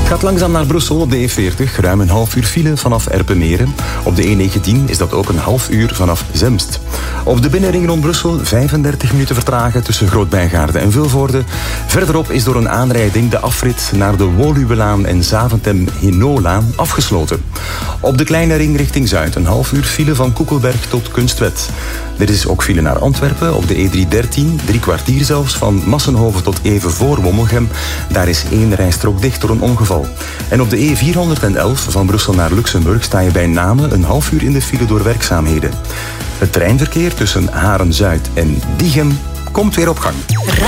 Gaat langzaam naar Brussel op de E40. Ruim een half uur file vanaf Erpenmeren. Op de E19 is dat ook een half uur vanaf Zemst. Op de binnenring rond Brussel 35 minuten vertragen tussen Groot-Bijgaarde en Vilvoorde. Verderop is door een aanrijding de afrit naar de Woluwelaan en Zaventem-Henolaan afgesloten. Op de kleine ring richting Zuid een half uur file van Koekelberg tot Kunstwet. Er is ook file naar Antwerpen op de E313, 3 kwartier zelfs, van Massenhoven tot even voor Wommelgem. Daar is 1 rijstrook dicht door een ongeval. En op de E411 van Brussel naar Luxemburg sta je bij Namen een half uur in de file door werkzaamheden. Het treinverkeer tussen Haren-Zuid en Diegem komt weer op gang.